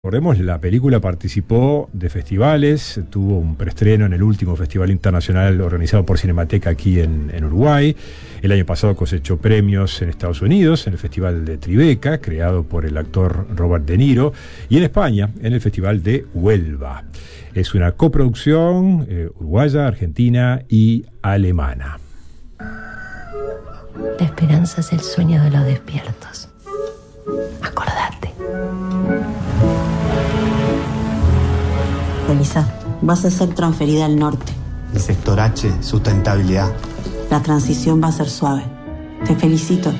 Recordemos, la película participó de festivales, tuvo un preestreno en el último Festival Internacional organizado por Cinemateca aquí en Uruguay. El año pasado cosechó premios en Estados Unidos, en el Festival de Tribeca, creado por el actor Robert De Niro, y en España, en el Festival de Huelva. Es una coproducción uruguaya, argentina y alemana. La esperanza es el sueño de los despiertos. Acordate. Elisa, vas a ser transferida al norte. El sector H, sustentabilidad. La transición va a ser suave. Te felicito.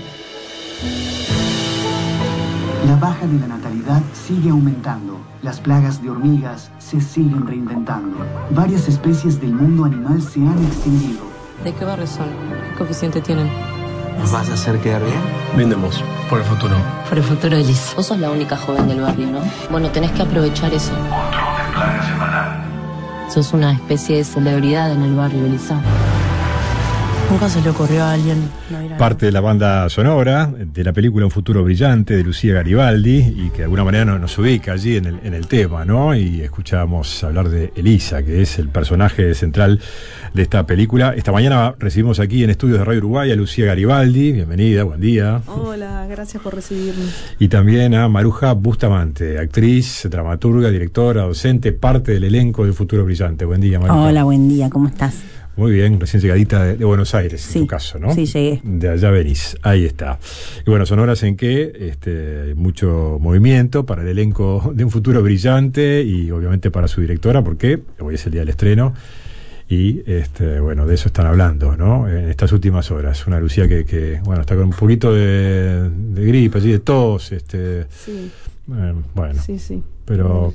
La baja de la natalidad sigue aumentando. Las plagas de hormigas se siguen reinventando. Varias especies del mundo animal se han extinguido. ¿De qué barrio son? ¿Qué coeficiente tienen? ¿Nos vas a hacer quedar bien? Brindemos por el futuro. Por el futuro, Elisa. Vos sos la única joven del barrio, ¿no? Bueno, tenés que aprovechar eso. Control de plaga semanal. Sos una especie de celebridad en el barrio, Elisa. ¿Nunca se le ocurrió a alguien no ir a... Parte de la banda sonora de la película Un futuro brillante de Lucía Garibaldi, y que de alguna manera nos ubica allí en el tema, ¿no? Y escuchábamos hablar de Elisa, que es el personaje central de esta película. Esta mañana recibimos aquí en Estudios de Radio Uruguay a Lucía Garibaldi. Bienvenida, buen día. Hola, gracias por recibirme. Y también a Maruja Bustamante, actriz, dramaturga, directora, docente, parte del elenco de Un futuro brillante. Buen día, Maruja. Hola, buen día, ¿cómo estás? Muy bien, recién llegadita de Buenos Aires, Sí, en tu caso, ¿no? sí, llegué. De allá venís, ahí está. Y bueno, son horas en que hay mucho movimiento para el elenco de Un futuro brillante y obviamente para su directora, porque hoy es el día del estreno y bueno, de eso están hablando, ¿no? En estas últimas horas. Una Lucía que bueno, está con un poquito de gripe, allí de tos, Sí. Bueno. Sí. Pero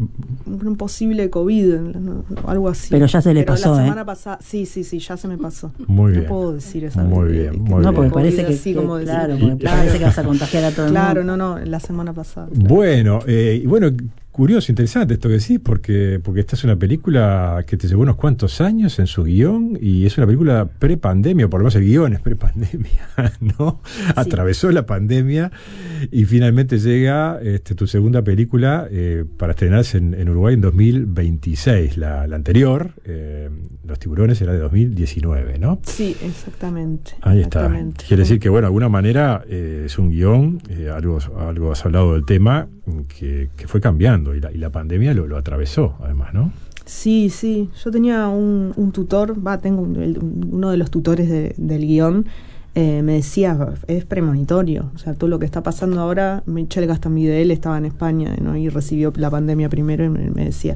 Un posible COVID, ¿no? Algo así. Pero ya se le pasó, la semana pasada, sí, ya se me pasó. Muy bien. No puedo decir esa Muy vez, bien, que muy No, bien. porque COVID parece que, así como decir. claro, porque parece que vas a contagiar a todo el mundo. Claro, no, la semana pasada. Bueno, y bueno, curioso, interesante esto que decís, porque esta es una película que te llevó unos cuantos años en su guión, y es una película pre-pandemia, por lo menos el guión es pre-pandemia, ¿no? Sí. Atravesó la pandemia y finalmente llega tu segunda película para estrenarse en Uruguay en 2026. La anterior, Los tiburones, era de 2019, ¿no? Sí, exactamente. Ahí está. Quiere decir que, bueno, de alguna manera es un guión, algo has hablado del tema, que fue cambiando, y la pandemia lo atravesó, además, ¿no? Sí, yo tenía un tutor, tengo uno de los tutores del guión, me decía, es premonitorio, o sea, todo lo que está pasando ahora. Michel Gastambide estaba en España, ¿no? Y recibió la pandemia primero, y me decía,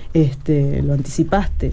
lo anticipaste.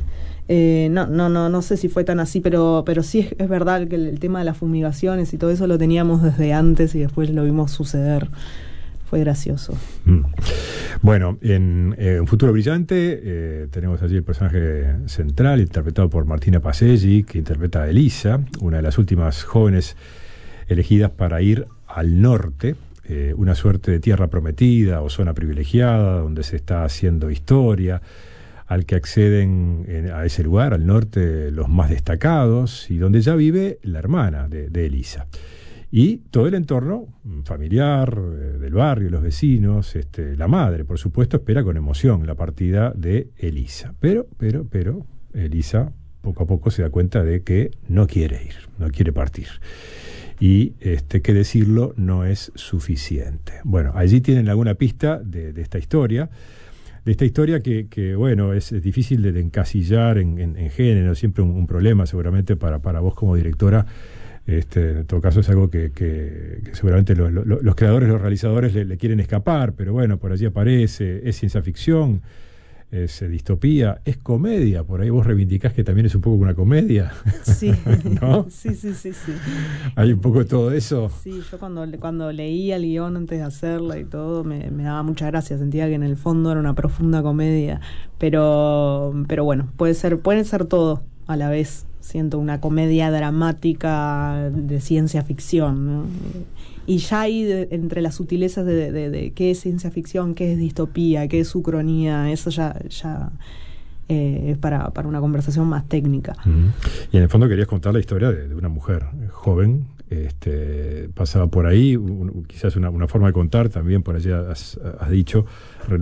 No sé si fue tan así, pero sí es verdad que el tema de las fumigaciones y todo eso lo teníamos desde antes y después lo vimos suceder. Fue gracioso. Bueno, en Un futuro brillante tenemos allí el personaje central, interpretado por Martina Paselli, que interpreta a Elisa, una de las últimas jóvenes elegidas para ir al norte, una suerte de tierra prometida o zona privilegiada donde se está haciendo historia, al que acceden a ese lugar, al norte, los más destacados, y donde ya vive la hermana de Elisa. Y todo el entorno familiar, del barrio, los vecinos, la madre, por supuesto, espera con emoción la partida de Elisa. Pero Elisa poco a poco se da cuenta de que no quiere ir, no quiere partir. Y que decirlo no es suficiente. Bueno, allí tienen alguna pista de esta historia. De esta historia que bueno, es difícil de encasillar en género, siempre un problema seguramente para vos como directora. En todo caso es algo que seguramente los creadores, los realizadores le quieren escapar, pero bueno, por allí aparece. Es ciencia ficción, es distopía, es comedia. Por ahí vos reivindicás que también es un poco una comedia. Sí. ¿No? Sí. Hay un poco de todo eso. Sí, yo cuando leía el guión antes de hacerla y todo, me daba mucha gracia. Sentía que en el fondo era una profunda comedia, pero bueno, pueden ser todo a la vez. Siento una comedia dramática de ciencia ficción, ¿no? Y ya hay entre las sutilezas de qué es ciencia ficción, qué es distopía, qué es ucronía, eso ya es para una conversación más técnica. Y en el fondo querías contar la historia de una mujer joven, pasaba por ahí, quizás una forma de contar, también por allí has dicho,